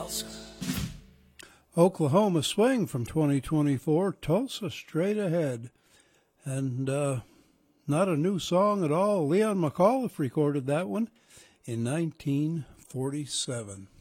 Oklahoma Swing from 2024, Tulsa Straight Ahead. And not a new song at all. Leon McAuliffe recorded that one in 1947.